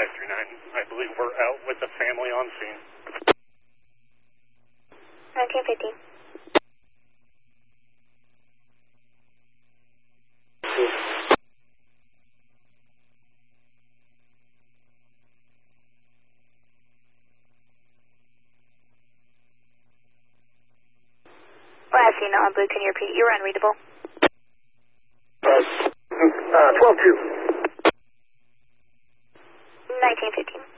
539. I believe we're out with the family on scene. 1915. Last scene on Blue, can you repeat? You're unreadable. 12-2. 1915.